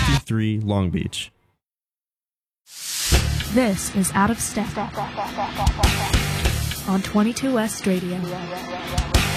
53 Long Beach. This is Out of Step on 22 West Radio.